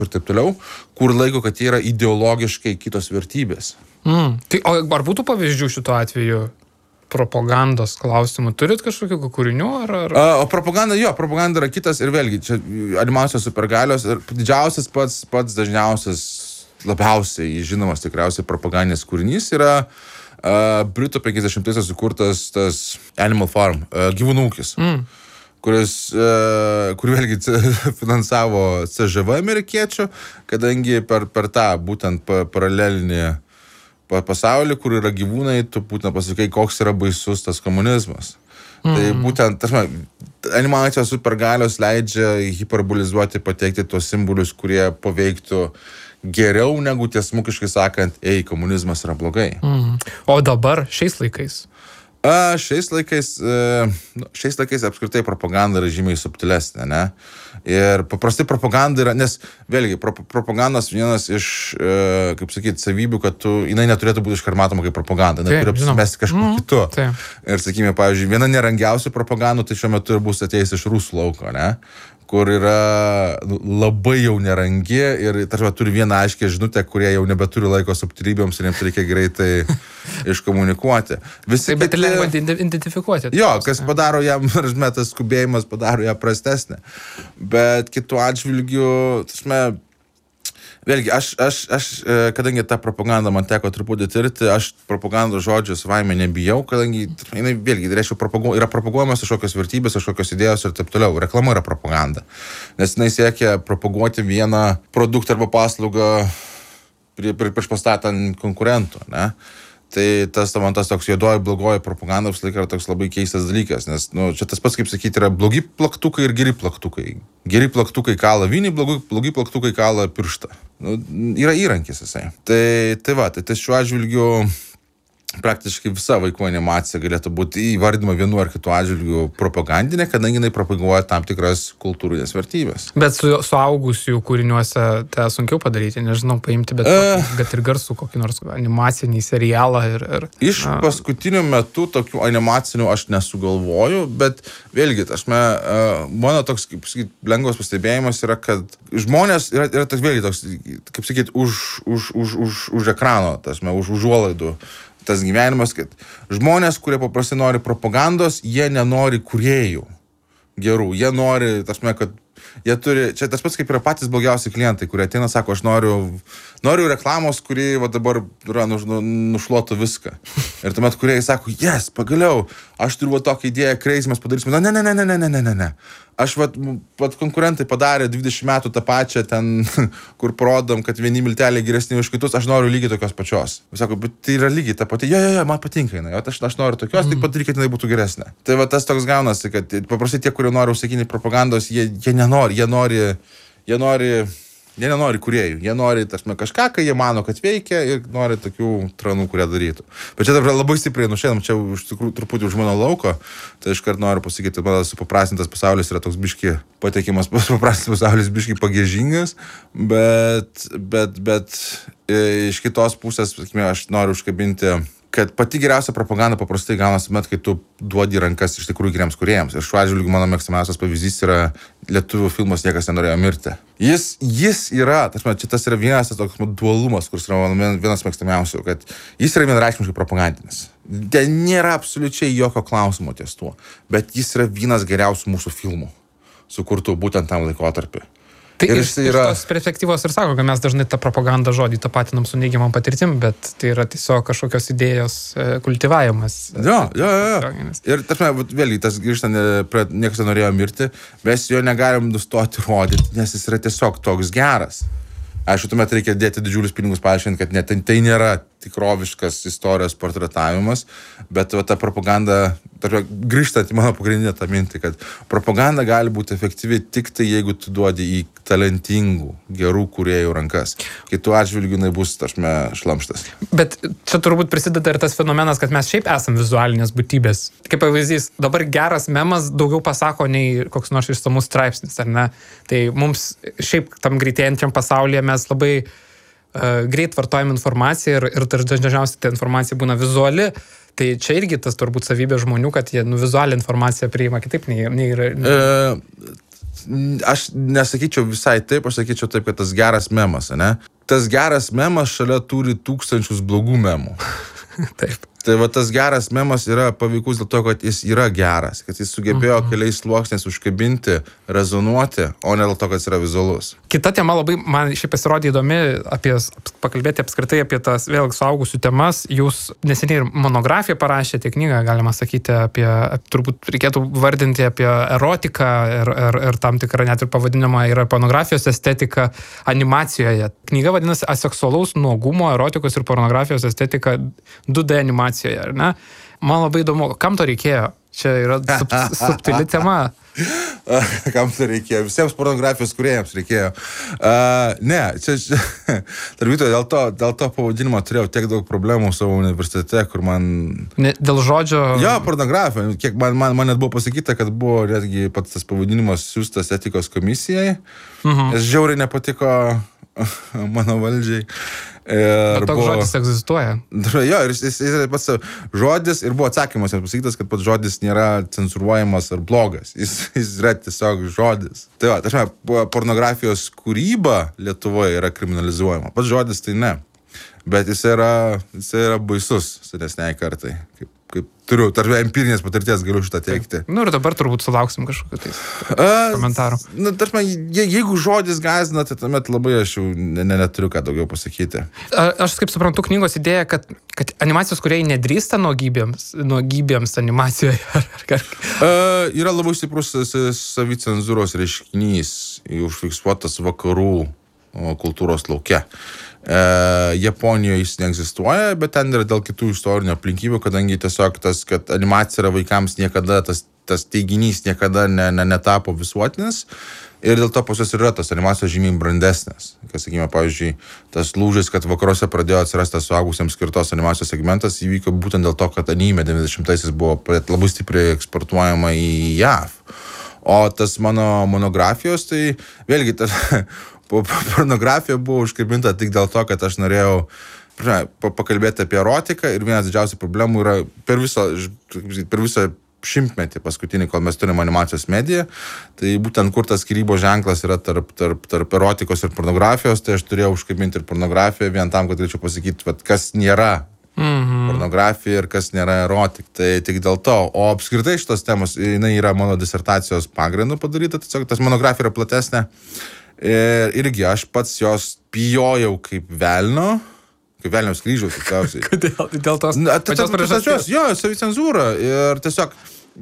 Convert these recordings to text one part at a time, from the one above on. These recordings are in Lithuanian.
ir taip toliau, kur laiko, kad jie yra ideologiškai kitos vertybės. Tai, o ar būtų pavyzdžių šituo atveju? Propagandos klausimų. Turit kažkokių kūrinių? O propaganda yra kitas ir vėlgi, čia animacijos supergalios ir didžiausias pats dažniausias, labiausiai žinomas tikriausiai propagandinis kūrinys yra Britų 50-aisiais sukurtas tas Animal Farm, gyvūnų ūkis, kur vėlgi finansavo CŽV amerikiečių, kadangi per tą būtent paralelinį pasaulį, kur yra gyvūnai, tu būtent pasakai, koks yra baisus tas komunizmas. Tai būtent, animacijos supergalios leidžia hiperbolizuoti, pateikti tuos simbolius, kurie paveiktų geriau negu tiesmukiškai sakant, komunizmas yra blogai. O dabar, šiais laikais? Šiais laikais apskritai propaganda yra žymiai subtilesnė, ne? Ir paprastai propaganda yra, nes vėlgi, propagandos vienas iš, kaip sakyti, savybių, kad jinai neturėtų būti iškart matoma kaip propaganda, jinai turi apsimesti kažkuo kitu. Ir, sakykime, pavyzdžiui, viena nerangiausių propagandų, tai šiuo metu ir bus atėjęs iš rusų lauko, ne? Kur yra labai jau nerangi ir turi vieną aiškę žinutę, kurie jau nebeturi laiko subtilybėms ir jiems reikia greitai iškomunikuoti. Bet lengva identifikuoti. Jo, kas padaro jam, tas skubėjimas padaro ją prastesnę. Bet kitu atžvilgiu, vėlgi, aš kadangi tą propagandą man teko truputį tirti, aš propagandos žodžio savaime nebijau, kadangi, jinai, vėlgi, yra propaguojamas kažkokios vertybės, kažkokios idėjos ir taip toliau. Reklama yra propaganda. Nes jinai siekia propaguoti vieną produktą arba paslaugą prieš pastatant konkurentų, ne? Tai tas toks juodoji, blogoji propaganda visą laiką yra toks labai keistas dalykas, nes čia tas pats, kaip sakyti, yra blogi plaktukai ir geri plaktukai. Geri plaktukai kala vinį, blogi plaktukai kala pirštą. Yra įrankis jisai. Tai šiuo atžvilgiu praktiškai visa vaikų animacija galėtų būti įvardima vienu ar kitu atžvilgiu propagandinė, kadangi jinai propaguoja tam tikras kultūrinės vertybės. Bet suaugusių kūriniuose tai sunkiau padaryti, nežinau, paimti, bet ir garsų kokį nors animacinį serialą. Iš paskutiniu metu tokių animacinių aš nesugalvoju, bet vėlgi, mano toks, kaip sakyti, lengvas pastebėjimas yra, kad žmonės yra toks, vėlgi toks, kaip sakyti, už ekrano, už užuolaidų. Tas gyvenimas, kad žmonės, kurie paprastai nori propagandos, jie nenori kūrėjų gerų. Jie nori, kad jie turi, čia tas pats kaip yra patys blogiausi klientai, kurie ateina, sako, aš noriu reklamos, kuri dabar nušluotų viską. Ir tuomet kūrėjai sako, pagaliau, aš turiu tokią idėją, crazy, mes padarysime. Ne. Aš konkurentai padarė 20 metų tą pačią ten, kur parodom, kad vieni milteliai geresni už kitus, aš noriu lygiai tokios pačios. Sako, bet tai yra lygiai ta pati. Jo, man patinka jinai. Aš noriu tokios, tik padaryk, kad jinai būtų geresnė. Tai tas toks gaunasi, kad paprastai tie, kurie nori užsakinti propagandos, jie nenori, jie nenori kūrėjų. Jie nori kažką, kai jie mano, kad veikia ir nori tokių tranų, kurie darytų. Bet čia dabar labai stipriai nušėdam, čia iš tikrųjų truputį už mano lauko, tai iškart noriu pasakyti, kad supaprastintas pasaulis yra toks biški patekimas, supaprastintas pasaulis biški pagėžingas, bet iš kitos pusės, sakykime, aš noriu užkabinti, kad pati geriausia propaganda paprastai gaunasi met, kai tu duodi rankas iš tikrųjų geriems kūrėjams. Ir šiuo atžvilgiu mano mėgstamiausias pavyzdys yra lietuvių filmas Niekas nenorėjo mirti. Jis yra, tas yra vienas toks dualumas, kuris yra mano vienas mėgstamiausių, kad jis yra vienareikšmiškai propagandinis. Nėra absoliučiai jokio klausimo ties tuo, bet jis yra vienas geriausių mūsų filmų, sukurtų būtent tam laikotarpiu. Tai iš tos perspektyvos ir sako, kad mes dažnai tą propagandą žodį tapatinam su neigiamam patirtim, bet tai yra tiesiog kažkokios idėjos kultivavimas. Jo. Ir vėlgi, tas grįžtant prie Niekas nenorėjo mirti, mes jo negalim nustoti rodyti, nes jis yra tiesiog toks geras. Aišku, tuomet reikia dėti didžiulius pinigus paaiškinti, kad tai nėra tikroviškas istorijos portretavimas, bet ta propaganda, grįžtant į mano pagrindinę tą mintį, kad propaganda gali būti efektyvi tik tai, jeigu tu duodi į talentingų, gerų kūrėjų rankas. Kitu atžvilgiu jinai bus, šlamštas. Bet čia turbūt prisideda ir tas fenomenas, kad mes šiaip esam vizualinės būtybės. Kaip pavyzdys, dabar geras memas daugiau pasako nei koks nors išsamus straipsnis, ar ne? Tai mums šiaip tam greitėjančiam pasaulyje mes labai greit vartojam informaciją ir dažniausiai ta informacija būna vizuali. Tai čia irgi tas turbūt savybė žmonių, kad jie vizualią informaciją priima kitaip nei aš nesakyčiau visai taip, aš sakyčiau taip, kad tas geras memas, ne? Tas geras memas šalia turi 1000 blogų memų. Taip. Tai va tas geras memas yra paveikus dėl to, kad jis yra geras, kad jis sugebėjo keliais sluoksniais užkabinti, rezonuoti, o ne dėl to, kad jis yra vizualus. Kita tema labai man šiaip pasirodė įdomi, pakalbėti apskritai apie tas vėl suaugusių temas. Jūs neseniai ir monografiją parašėte, knygą, galima sakyti, apie, turbūt reikėtų vardinti apie erotiką ir tam tikrą net ir pavadinimą yra pornografijos estetika animacijoje. Knyga vadinasi Aseksualaus nuogumo, erotikos ir pornografijos estetika 2D animacijoje. Ar ne? Man labai įdomu, kam to reikėjo? Čia yra subtili tema. Kam to reikėjo? Visiems pornografijos kūrėjams reikėjo. Ne, čia tarp dėl to pavadinimo turėjau tiek daug problemų savo universitete, kur man... Dėl žodžio... Jo, pornografija. Kiek man net buvo pasakyta, kad buvo netgi pats tas pavadinimas siūstas etikos komisijai. Jis žiauriai nepatiko mano valdžiai. Bet toks žodis egzistuoja. Jo, ir jis pats žodis ir buvo atsakymas, nes pasakytas, kad pats žodis nėra cenzuruojamas ar blogas. Jis yra tiesiog žodis. Tai va, pornografijos kūryba Lietuvoje yra kriminalizuojama. Pats žodis tai ne. Bet jis yra baisus senesniai kartai. Kaip turiu, tarp empirinės patirties galiu šitą teikti. Nu ir dabar turbūt sulauksim kažkokiu komentarų. Jeigu žodis gąsdina, tai tuomet labai aš jau neturiu ką daugiau pasakyti. Aš kaip suprantu knygos idėją, kad animacijos kūrėjai nedrįsta nuogybėms animacijoje. Yra labai stiprus savicenzūros reiškinys, užfiksuotas vakarų kultūros lauke. Japonijoje jis neegzistuoja, bet ten yra dėl kitų istorinių aplinkybių, kadangi tiesiog tas, kad animacija yra vaikams niekada, tas teiginys niekada netapo visuotinis ir dėl to pas juos yra tas animacijos žymiai brandesnės. Kas, sakykime, pavyzdžiui, tas lūžis, kad vakaruose pradėjo atsirasti suaugusiems skirtos animacijos segmentas, įvyko būtent dėl to, kad anime 90-aisiais buvo labai stipriai eksportuojama į JAV. O tas mano monografijos, tai vėlgi pornografija buvo užkabinta tik dėl to, kad aš norėjau pakalbėti apie erotiką ir vienas didžiausių problemų yra per visą šimtmetį paskutinį, kol mes turime animacijos mediją, tai būtent kur tas skyrybos ženklas yra tarp erotikos ir pornografijos, tai aš turėjau užkabinti ir pornografiją vien tam, kad galėčiau pasakyti, kas nėra pornografija ir kas nėra erotika. Tai tik dėl to. O apskritai šitos temos, jinai yra mano disertacijos pagrindu padaryta, tiesiog tas monografija yra platesnė. Ir irgi aš pats jos bijojau kaip velniaus kryžiaus, tikriausiai. Kodėl? Dėl tos pačios priežasties? Jo, savicenzūra. Ir tiesiog,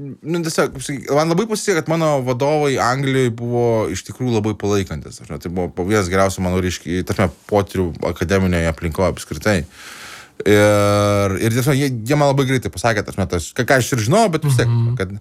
man labai pasisekė, kad mano vadovai Anglijoje buvo iš tikrųjų labai palaikantis. Tai buvo vienas geriausių mano potyrių akademinėje aplinkoje apskritai. Ir tiesiog, jie man labai greitai pasakė, ką aš ir žinau, bet vis tiek, kad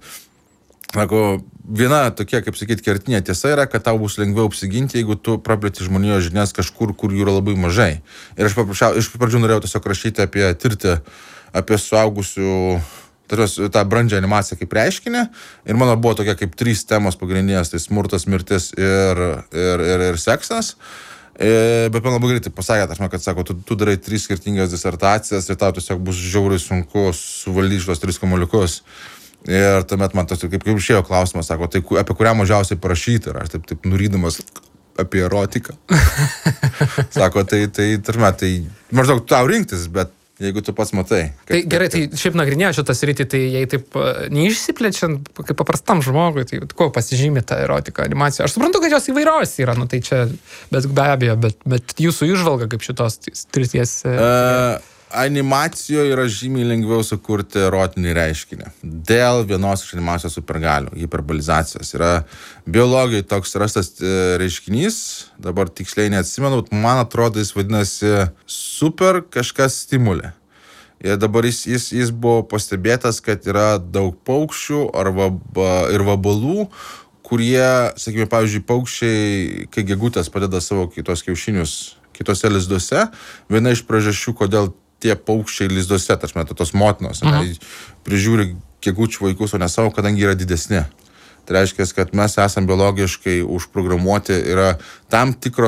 viena tokia, kaip sakyti, kertinė tiesa yra, kad tau bus lengviau apsiginti, jeigu tu praplėti žmonijos žinias kažkur, kur jų yra labai mažai. Ir iš pradžių norėjau tiesiog rašyti apie suaugusių, tą brandžią animaciją kaip reiškinį. Ir mano buvo tokia kaip 3 temos pagrindinės, tai smurtas, mirtis ir seksas. Bet man labai greitai pasakė, kad sako, tu darai 3 skirtingas disertacijas ir tau tiesiog bus žiauriai sunku suvaldyti šios 3 kamuoliukus. Ir tuomet man tas kaip išėjo klausimas, sako, tai apie kurią mažiausiai parašyti, ir aš taip nurydamas apie erotiką. Sako, tai maždaug tau rinktis, bet jeigu tu pats matai. Tai gerai, tai šiaip nagrinėjo šitą sritį, tai jei taip neišsiplečiant kaip paprastam žmogui, tai kuo pasižymė ta erotika animacija? Aš suprantu, kad jos įvairios yra, tai čia, bet be abejo, bet jūsų įžvalga kaip šitos srities... Animacijoje yra žymiai lengviau sukurti erotinį reiškinį. Dėl vienos iš animacijos supergalių, hiperbolizacijos. Yra biologijai toks rastas reiškinys, dabar tiksliai neatsimenu, man atrodo, jis vadinasi super kažkas stimulė. Ir dabar jis buvo pastebėtas, kad yra daug paukščių ir vabalų, kurie, sakykime, pavyzdžiui, paukščiai, kai gegutės padeda savo kitos kiaušinius kitose lizduose, viena iš priežasčių, kodėl tie paukščiai lizduose, tos motinos, prižiūri gegučių vaikus, o ne savo, kadangi yra didesni. Tai reiškia, kad mes esam biologiškai užprogramuoti, yra tam tikros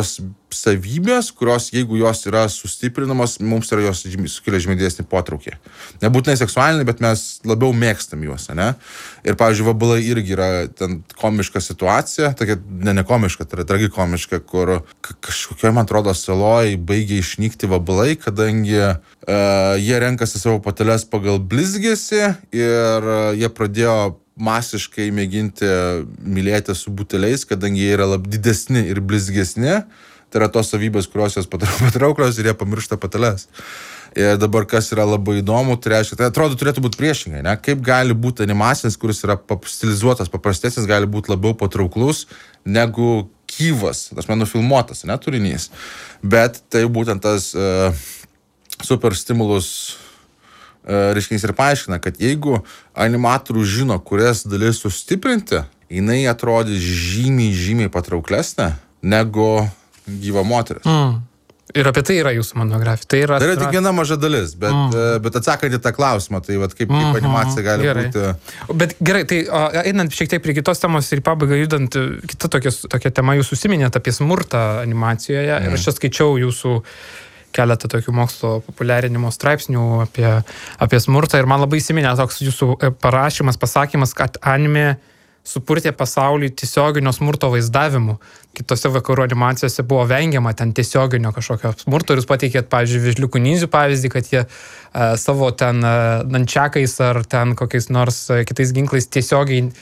savybės, kurios, jeigu jos yra sustiprinamos, mums yra jos sukelia žymiai didesnį potraukį. Nebūtinai seksualinį, bet mes labiau mėgstam juos, ne? Ir, pavyzdžiui, vabalai irgi yra ten komiška situacija, tokia, ne komiška, tai yra tragikomiška, kur kažkokioje, man atrodo, saloje baigia išnykti vabalai, kadangi jie renkasi savo pateles pagal blizgesį ir jie pradėjo masiškai mėginti mylėti su buteliais, kadangi jie yra didesni ir blizgesni. Tai yra tos savybės, kurios jos patrauklios ir jie pamiršta pateles. Ir dabar kas yra labai įdomu, tai reiškia, tai atrodo turėtų būti priešingai, ne? Kaip gali būti animacinis, kuris yra stilizuotas, paprastesnis, gali būti labiau patrauklus negu gyvas, tas nufilmuotas, ne, turinys. Bet tai būtent tas super stimulus reiškinys ir paaiškina, kad jeigu animatorius žino, kurias dalis sustiprinti, jinai atrodys žymiai patrauklesnė negu gyva moteris. Ir apie tai yra jūsų monografija. Tai yra tik viena maža dalis, bet atsakant į tą klausimą, tai vat, kaip animacija gali būti. Bet gerai, tai einant šiek tiek prie kitos temos ir pabaigą judant, kita tokia tema, jūs užsiminėt apie smurtą animacijoje ir aš čia skaičiau jūsų keletą tokių mokslo populiarinimo straipsnių apie smurtą ir man labai įsiminė toks jūsų parašymas, pasakymas, kad anime supurtė pasaulį tiesioginio smurto vaizdavimu. Kitose vakarų animacijose buvo vengiama ten tiesioginio kažkokio smurto ir jūs pateikėt, pavyzdžiui, Vėžliukų nindzių pavyzdį, kad jie savo ten nančiakais ar ten kokiais nors kitais ginklais tiesiogiai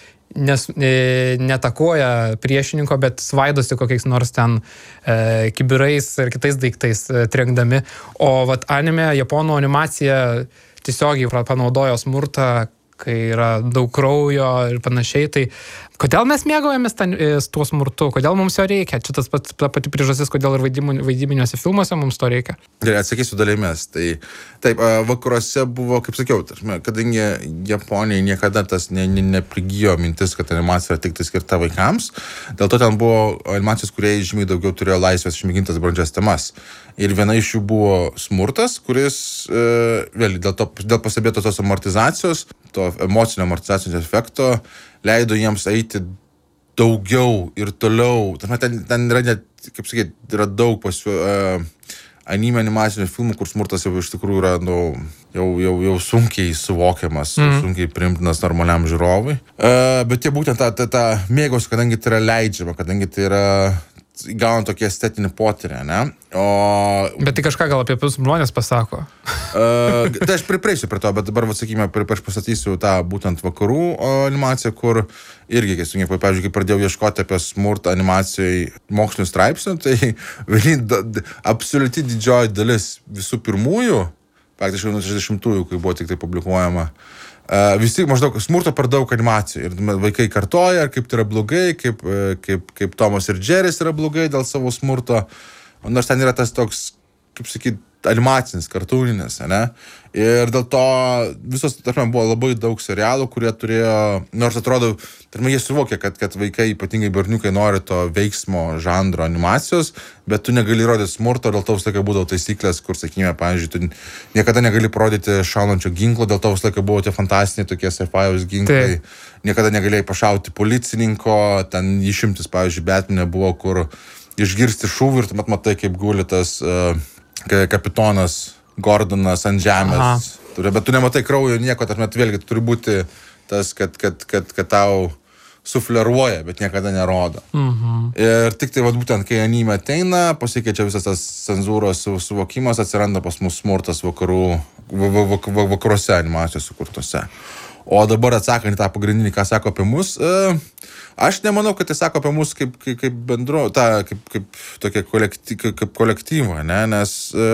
netakoja priešininko, bet svaidosi kokiais nors ten kibirais ir kitais daiktais trenkdami. O vat anime, japonų animacija tiesiogiai panaudojo smurtą, kai yra daug kraujo ir panašiai, tai kodėl mes mėgaujamės tuo smurtu, kodėl mums jo reikia? Čia ta pati priežastis, kodėl ir vaidybiniuose filmuose mums to reikia. Gerai, atsakysiu dalimis. Tai taip, vakaruose buvo, kaip sakiau, kadangi Japonijai niekada tas neprigijo mintis, kad animacija yra tik tai skirta vaikams, dėl to ten buvo animacijos, kurie žymiai daugiau turėjo laisvės išmėgintas brandžias temas. Ir viena iš jų buvo smurtas, kuris, vėl, dėl pastebėtos tos amortizacijos, to emocinio amortizacijos efekto, leido jiems eiti daugiau ir toliau. Ten yra net, kaip sakyti, yra daug anime animacinių filmų, kur smurtas jau iš tikrųjų yra jau sunkiai suvokiamas, sunkiai priimtinas normaliam žiūrovui. Bet jie būtent tą mėgos, kadangi tai yra leidžiama, kadangi tai yra gauna tokį estetinį potyrį, ne? Bet tai kažką gal apie žmonės pasako. Tai aš priprieisiu prie to, bet dabar, sakykime, aš pastatysiu tą būtent vakarų animaciją, kur irgi, pavyzdžiui, kai pradėjau ieškoti apie smurtą animacijai mokslinių straipsnių, tai absoliuti didžioji dalis visų pirmųjų, praktiškai nuo 60-ųjų, kai buvo tik tai publikuojama, visi maždaug smurto per daug animacijų ir vaikai kartoja, kaip tai yra blogai, kaip Tomas ir Džeris yra blogai dėl savo smurto, nors ten yra tas toks, kaip sakyti, animacinis, kartūninis, ne? Ir dėl to visos, buvo labai daug serialų, kurie turėjo, nors atrodo, jie suvokia, kad vaikai, ypatingai berniukai, nori to veiksmo žanro animacijos, bet tu negali rodyti smurto, dėl to visą laiką būdavo taisyklės, kur, sakykime, pavyzdžiui, tu niekada negali parodyti šaunančio ginklo, dėl to visą laiką buvo tie fantastiniai tokie sci-fi ginklai, niekada negalėjai pašauti policininko, ten išimtis, pavyzdžiui, Batmane buvo, kur išgirsti šūvį ir tu matai, kaip guli tas kapitonas Gordonas ant žemės. Bet tu nematai kraujo nieko, vėlgi turi būti tas, kad tau sufleruoja, bet niekada nerodo. Ir tik tai būtent, kai anime ateina, pasikeičia visas tas cenzūros suvokimas, atsiranda pas mus smurtas vakaruose animacijos sukurtose. O dabar atsakant tą pagrindinį, ką sako apie mus, aš nemanau, kad tai sako apie mus kaip bendro, kaip tokia kolektyvą, ne? Nes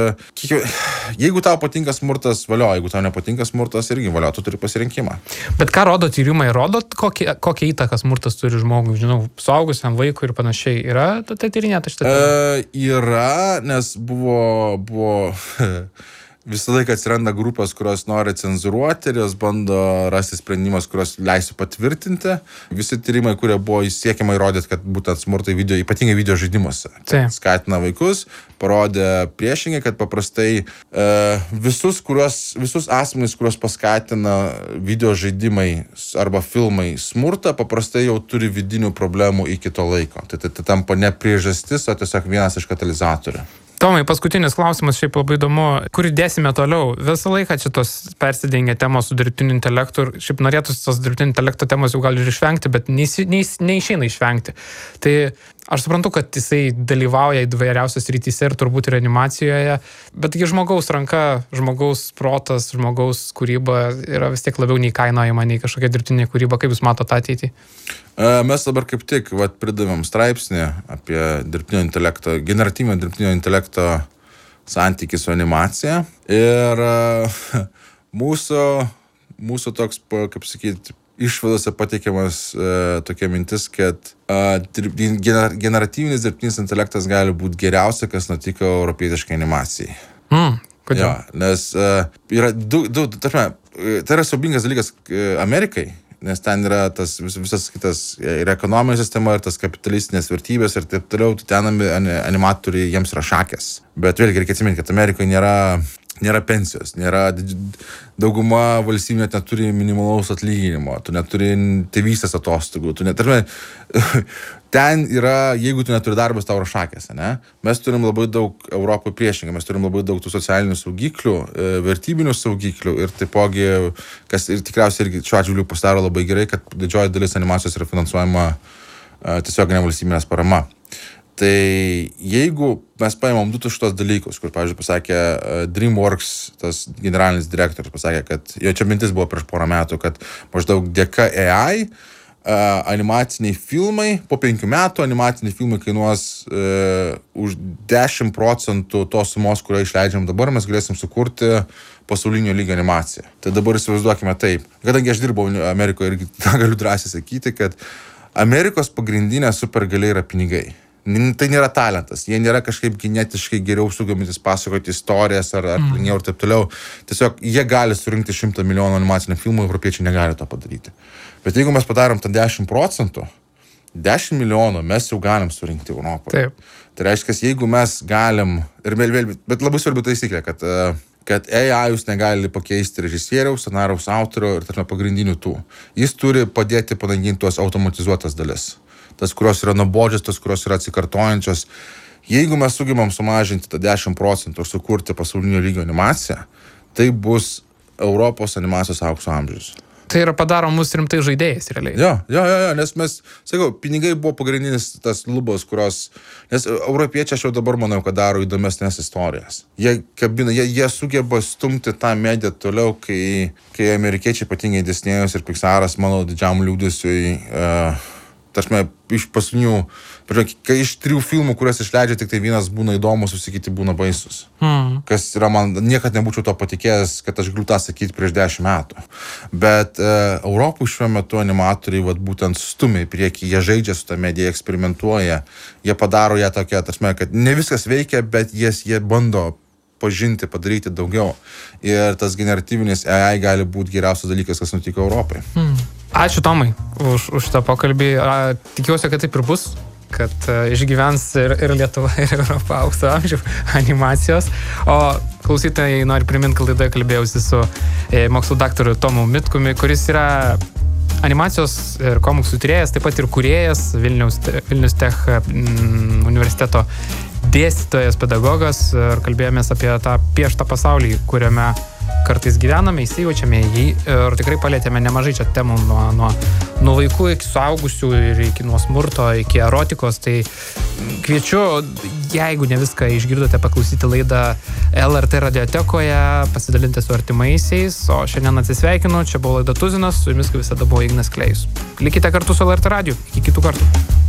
jeigu tau patinka smurtas, valio, jeigu tau nepatinka smurtas, irgi valio, tu turi pasirinkimą. Bet ką rodo tyrimai? Rodo, kokią įtaką smurtas turi žmogui, žinau, suaugusiam vaikui ir panašiai. Yra tai tyrinėta šitą? Yra, nes buvo visą laiką atsiranda grupės, kurios nori cenzuruoti ir jos bando rasti sprendimas, kurios leisiu patvirtinti. Visi tyrimai, kurie buvo siekiama įrodyti, kad būtent smurtai video, ypatingai video žaidimuose, skatina vaikus, parodė priešingai, kad paprastai visus asmenys, kurios paskatina video žaidimai arba filmai smurtą, paprastai jau turi vidinių problemų iki to laiko. Tai tampa ne priežastis, o tiesiog vienas iš katalizatorių. Tomai, paskutinis klausimas, šiaip labai įdomu, kur dėsime toliau. Visą laiką šitos persidengia temos su dirbtiniu intelektu ir šiaip norėtųsi tos dirbtinio intelekto temos jau gali ir išvengti, bet neišeina išvengti. Tai aš suprantu, kad jisai dalyvauja įvairiausios rytise ir turbūt ir animacijoje, betgi žmogaus ranka, žmogaus protas, žmogaus kūryba yra vis tiek labiau nei kainojama, nei kažkokia dirbtinė kūryba. Kaip jūs matote ateitį? Mes dabar kaip tik pridavėm straipsnį apie dirbtinio intelekto, generatyvinio dirbtinio intelekto santykį su animacija. Ir mūsų toks, kaip sakyti, išvadose pateikiamas tokia mintis, kad generatyvinis dirbtinis intelektas gali būti geriausia, kas nutiko europietiškai animacijai. Kodėl? Jo, nes yra tai yra siaubingas dalykas Amerikai. Nes ten yra tas visas kitas ir ekonominė sistema, ir tas kapitalistinės vertybės ir taip toliau, ten animatoriai jiems yra šakės. Bet vėlgi reikia atsiminti, kad Amerikoje nėra pensijos, dauguma valstybių net neturi minimalaus atlyginimo, tu neturi tėvystės atostogų, ten yra, jeigu tu neturi darbas, tau yra šakės, ne? Mes turim labai daug Europoje priešingai, mes turim labai daug tų socialinių saugiklių, vertybinių saugiklių ir taipogi, kas ir tikriausiai irgi šiuo atžvilgiu pasidaro labai gerai, kad didžioji dalis animacijos yra finansuojama tiesioginė valstybinės parama. Tai jeigu mes paimam du šitos dalykus, kur, pavyzdžiui, pasakė DreamWorks, tas generalinis direktorius, pasakė, kad jo čia mintis buvo prieš porą metų, kad maždaug dėka AI animaciniai filmai, po 5 metų animaciniai filmai kainuos už 10% tos sumos, kurią išleidžiam dabar, mes galėsim sukurti pasaulinio lygio animaciją. Tai dabar įsivaizduokime taip. Kadangi aš dirbau Amerikoje ir tą galiu drąsiai sakyti, kad Amerikos pagrindinė supergalia yra pinigai. Tai nėra talentas, jie nėra kažkaip genetiškai geriau sugamintis pasakoti istorijas ar liniau ir taip toliau. Tiesiog jie gali surinkti 100 milijonų animacinių filmų, europiečiai negali to padaryti. Bet jeigu mes padarom tą 10%, 10 milijonų mes jau galim surinkti Europoje. Taip. Tai reiškia, jeigu mes galim, bet labai svarbi taisyklė, kad AI jūs negali pakeisti režisieriaus, scenarijaus autorio ir pagrindinių tų. Jis turi padėti panaikinti tuos automatizuotas dalis. Tas, kurios yra nuobodžios, tas, kurios yra atsikartojančios. Jeigu mes sugebam sumažinti tą 10% ir sukurti pasaulinio lygio animaciją, tai bus Europos animacijos aukso amžius. Tai yra padaro mus rimtai žaidėjais, realiai. Jo, nes mes, sakau, pinigai buvo pagrindinis tas lubos, nes europiečiai aš jau dabar manau, kad daro įdomesnės istorijas. Jie sugeba stumti tą mediją toliau, kai amerikiečiai, ypatingai Disney'us ir Pixaras, mano didžiam liūdesiui, iš paskutinių, kai iš 3 filmų, kurias išleidžia, tik tai vienas būna įdomus, visi kiti būna baisus. Kas yra, man niekad nebūčiau to patikėjęs, kad aš galiu tą sakyti prieš 10 metų. Bet Europų šiuo metu animatoriai būtent stumia į priekį, jie žaidžia su tą mediją, eksperimentuoja, jie padaro ją tokia, kad ne viskas veikia, bet jie bando pažinti, padaryti daugiau. Ir tas generatyvinis AI gali būti geriausias dalykas, kas nutiko Europai. Ačiū Tomai už tą pokalbį. Tikiuosi, kad taip ir bus, kad išgyvens ir Lietuva, ir Europa aukso amžių animacijos. O klausytojai noriu priminti, kad laidoje kalbėjausi su mokslų daktaru Tomu Mitkumi, kuris yra animacijos ir komiksų tyrėjas, taip pat ir kūrėjas, Vilnius Tech universiteto dėstytojas, pedagogas, ir kalbėjomės apie tą pieštą pasaulį, kuriame kartais gyvename, įsijaučiame jį ir tikrai palėtėme nemažai čia temų nuo vaikų iki suaugusių ir nuo smurto iki erotikos. Tai kviečiu, jeigu ne viską išgirdote, paklausyti laidą LRT radiotekoje, pasidalinti su artimaisiais, o šiandien atsisveikinu, čia buvo laida Tuzinas, su jumis kaip visada buvo Ignas Klėjus. Likite kartu su LRT radiju, iki kitų kartų.